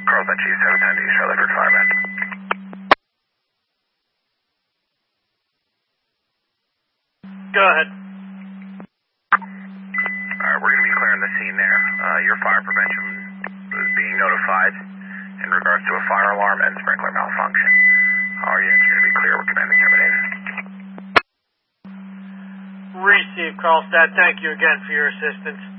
Carlton Chief 710 East Charlotte for fireman. Go ahead. Alright, we're going to be clearing the scene there. Your fire prevention is being notified in regards to a fire alarm and sprinkler malfunction. Our units are going to be clear. We're commanding terminated. Receive, Carlstad. Thank you again for your assistance.